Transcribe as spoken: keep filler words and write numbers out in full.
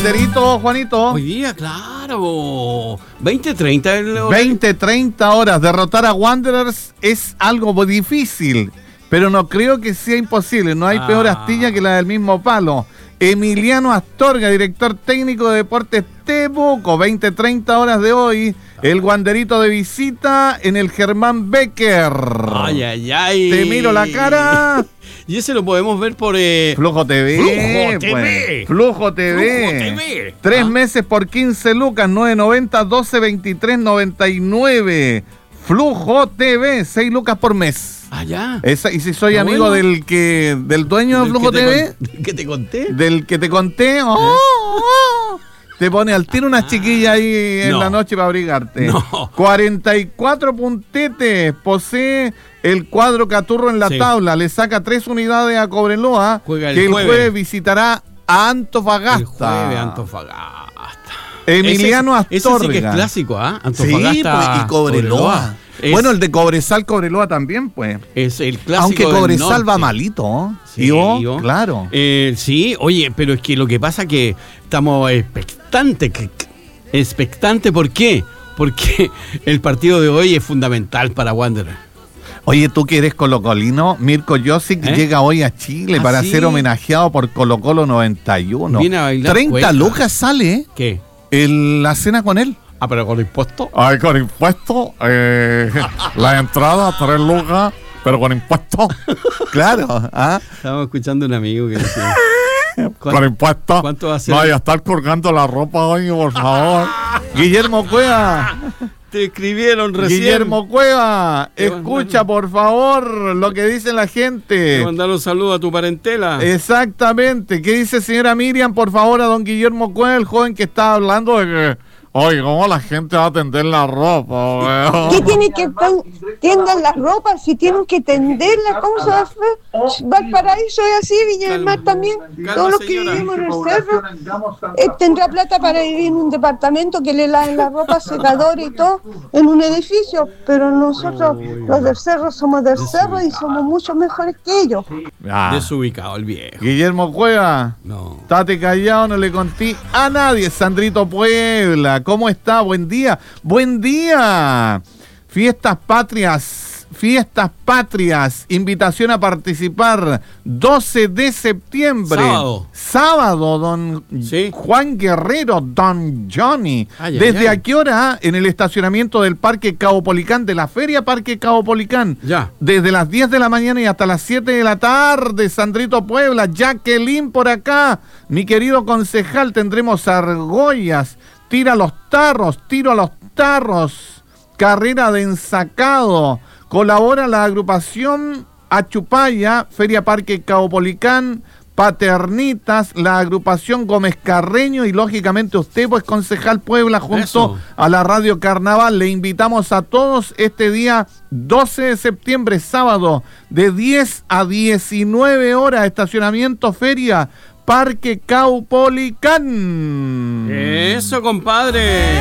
Cerito, Juanito. Hoy día, claro. veinte treinta. veinte treinta horas. Derrotar a Wanderers es algo muy difícil, pero no creo que sea imposible. No hay ah. peor astilla que la del mismo palo. Emiliano Astorga, director técnico de Deportes Temuco. veinte treinta horas de hoy. El Wanderito de visita en el Germán Becker. Ay, ay, ay. Te miro la cara. Y ese lo podemos ver por... Eh... Flujo T V. Flujo T V. Pues. Flujo T V. Flujo T V. Tres ¿Ah? meses por quince lucas, nueve noventa, doce veintitrés noventa y nueve. Flujo T V, seis lucas por mes. Ah, ya. Esa, y si soy Ah, amigo bueno. del que del dueño de ¿Del Flujo que T V, te con- ¿Del que te conté? del que te conté, oh, oh, te pone al tiro una chiquilla ahí en No. la noche para abrigarte. No. cuarenta y cuatro puntetes, posee el cuadro Caturro en la Sí. tabla, le saca tres unidades a Cobreloa, Juega el que el jueves. jueves visitará a Antofagasta. El jueves, Antofagasta. Emiliano Ese- ese Astorga. sí que es clásico, ¿ah? Sí, Antofagasta. pues, y Cobreloa. Es, Bueno, el de Cobresal, Cobreloa también, pues. es el clásico. Aunque del Cobresal norte. va malito, ¿no? Sí, ¿Y vos? yo. Claro. Eh, sí, oye, pero es que lo que pasa es que estamos expectantes. que- Expectantes, ¿por qué? Porque el partido de hoy es fundamental para Wanderer. Oye, tú que eres colocolino, Mirko Josic ¿Eh? llega hoy a Chile ¿Ah, para sí? ser homenajeado por Colo Colo noventa y uno. Viene a bailar treinta cueca. lucas sale ¿Qué? el, la cena con él. Ah, pero con impuesto. Ay, con impuesto, eh, la entrada, tres lucas, pero con impuesto. Claro, ¿ah? Estábamos escuchando a un amigo que decía. Con impuesto. ¿Cuánto va a ser? No vaya a estar colgando la ropa hoy, por favor. Guillermo Cueva. Te escribieron recién. Guillermo Cueva, Te escucha mandaron- por favor lo que dice la Te gente. mandaron un saludo a tu parentela. Exactamente. ¿Qué dice señora Miriam, por favor, a don Guillermo Cueva, el joven que está hablando de que, oye, ¿cómo la gente va a tender la ropa, weón? ¿Qué tiene que tan- tiendan las ropas? Si tienen que tenderlas, ¿cómo se va a hacer? Valparaíso es así, Viña del Mar también. Calma, Todos los que señora. vivimos en el cerro eh, tendrá plata para vivir en un departamento que le laven la ropa, secador y todo, en un edificio. Pero nosotros, los del cerro, somos del cerro y somos mucho mejores que ellos. Ah, Desubicado el viejo. Guillermo Cueva, No. estate callado, no le conté a nadie. Sandrito Puebla, ¿cómo está? Buen día. Buen día. Fiestas patrias, fiestas patrias, invitación a participar doce de septiembre. Sábado. Sábado, don Sí. Juan Guerrero, don Johnny. Ay, ay, ¿Desde ay. a qué hora? En el estacionamiento del Parque Caupolicán, de la Feria Parque Caupolicán. Ya. Desde las diez de la mañana y hasta las siete de la tarde, Sandrito Puebla, Jacqueline por acá. Mi querido concejal, tendremos argollas, tira los tarros, tiro a los tarros, carrera de ensacado. Colabora la agrupación Achupaya, Feria Parque Caupolicán, Paternitas, la agrupación Gómez Carreño y lógicamente usted, pues concejal Puebla, junto Eso. a la Radio Carnaval. Le invitamos a todos este día doce de septiembre, sábado, de diez a diecinueve horas, estacionamiento Feria Parque Caupolicán. Eso, compadre.